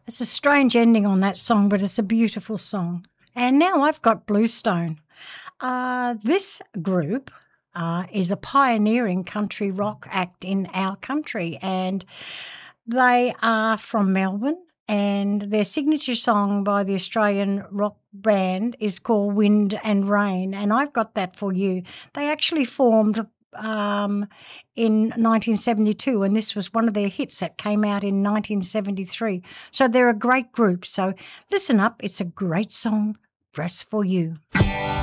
It's a strange ending on that song, but it's a beautiful song. And now I've got Bluestone. This group is a pioneering country rock act in our country, and they are from Melbourne. And their signature song by the Australian rock band is called Wind and Rain, and I've got that for you. They actually formed in 1972, and this was one of their hits that came out in 1973. So they're a great group. So listen up, it's a great song just for you.